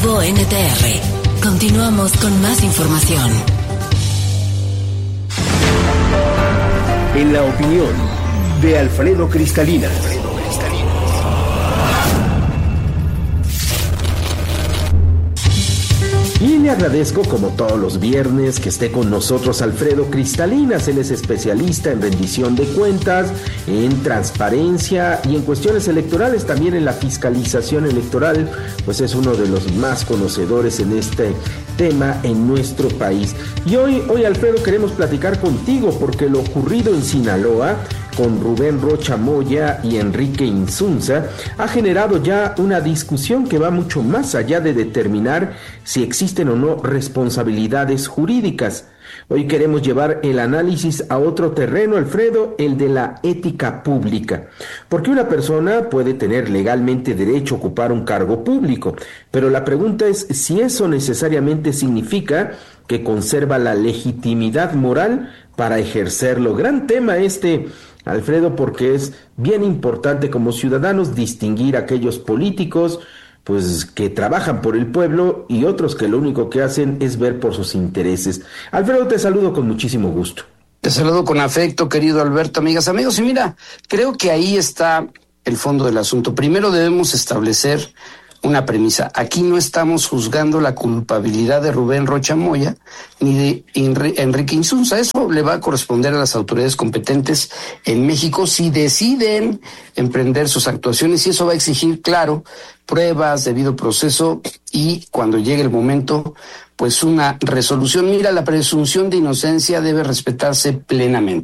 Informativo NTR. Continuamos con más información. En la opinión de Alfredo Cristalina. Y le agradezco, como todos los viernes, que esté con nosotros Alfredo Cristalinas. Él es especialista en rendición de cuentas, en transparencia y en cuestiones electorales, también en la fiscalización electoral, pues es uno de los más conocedores en este tema en nuestro país. Y hoy Alfredo, queremos platicar contigo porque lo ocurrido en Sinaloa con Rubén Rocha Moya y Enrique Insunza ha generado ya una discusión que va mucho más allá de determinar si existen o no responsabilidades jurídicas. Hoy queremos llevar el análisis a otro terreno, Alfredo, el de la ética pública. Porque una persona puede tener legalmente derecho a ocupar un cargo público, pero la pregunta es si eso necesariamente significa que conserva la legitimidad moral para ejercerlo. Gran tema este, Alfredo, porque es bien importante como ciudadanos distinguir a aquellos políticos pues que trabajan por el pueblo y otros que lo único que hacen es ver por sus intereses. Alfredo, te saludo con muchísimo gusto. Te saludo con afecto, querido Alberto, amigas, amigos. Y mira, creo que ahí está el fondo del asunto. Primero debemos establecer una premisa. Aquí no estamos juzgando la culpabilidad de Rubén Rocha Moya ni de Enrique Insunza. Eso le va a corresponder a las autoridades competentes en México si deciden emprender sus actuaciones, y eso va a exigir, claro, pruebas, debido proceso y, cuando llegue el momento, pues una resolución. Mira, la presunción de inocencia debe respetarse plenamente.